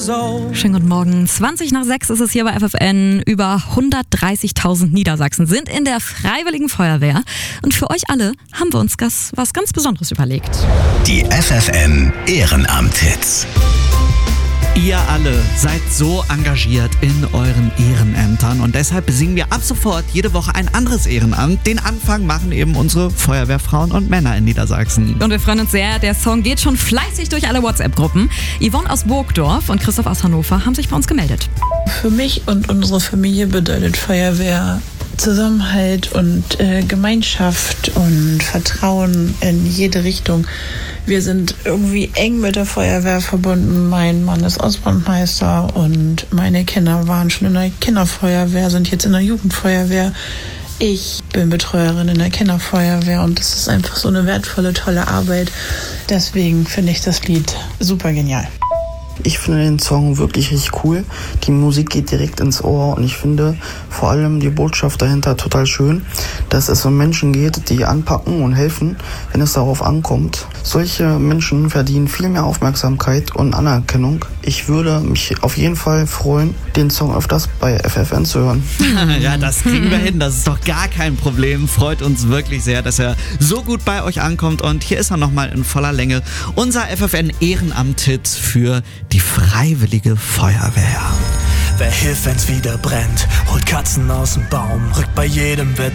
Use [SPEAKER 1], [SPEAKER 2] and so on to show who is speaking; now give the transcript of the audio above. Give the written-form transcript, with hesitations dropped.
[SPEAKER 1] Schönen guten Morgen. 20 nach 6 ist es hier bei FFN. Über 130.000 Niedersachsen sind in der Freiwilligen Feuerwehr. Und für euch alle haben wir uns was ganz Besonderes überlegt.
[SPEAKER 2] Die FFN Ehrenamt-Hits.
[SPEAKER 3] Ihr alle seid so engagiert in euren Ehrenämtern und deshalb besingen wir ab sofort jede Woche ein anderes Ehrenamt. Den Anfang machen eben unsere Feuerwehrfrauen und Männer in Niedersachsen.
[SPEAKER 1] Und wir freuen uns sehr, der Song geht schon fleißig durch alle WhatsApp-Gruppen. Yvonne aus Burgdorf und Christoph aus Hannover haben sich bei uns gemeldet.
[SPEAKER 4] Für mich und unsere Familie bedeutet Feuerwehr Zusammenhalt und Gemeinschaft und Vertrauen in jede Richtung. Wir sind irgendwie eng mit der Feuerwehr verbunden. Mein Mann ist Ausbrandmeister und meine Kinder waren schon in der Kinderfeuerwehr, sind jetzt in der Jugendfeuerwehr. Ich bin Betreuerin in der Kinderfeuerwehr und das ist einfach so eine wertvolle, tolle Arbeit. Deswegen finde ich das Lied super genial.
[SPEAKER 5] Ich finde den Song wirklich richtig cool. Die Musik geht direkt ins Ohr und ich finde vor allem die Botschaft dahinter total schön, dass es um Menschen geht, die anpacken und helfen, wenn es darauf ankommt. Solche Menschen verdienen viel mehr Aufmerksamkeit und Anerkennung. Ich würde mich auf jeden Fall freuen, den Song öfters bei FFN zu hören.
[SPEAKER 3] Ja, das kriegen wir hin. Das ist doch gar kein Problem. Freut uns wirklich sehr, dass er so gut bei euch ankommt. Und hier ist er nochmal in voller Länge. Unser FFN Ehrenamt-Hit für die Freiwillige Feuerwehr.
[SPEAKER 6] Wer hilft, wenn's wieder brennt, holt Katzen aus dem Baum, rückt bei jedem Wetter